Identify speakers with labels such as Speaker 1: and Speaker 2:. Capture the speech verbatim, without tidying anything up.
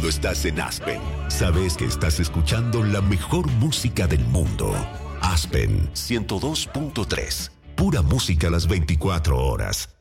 Speaker 1: Cuando estás en Aspen, sabes que estás escuchando la mejor música del mundo. Aspen ciento dos punto tres. Pura música las veinticuatro horas.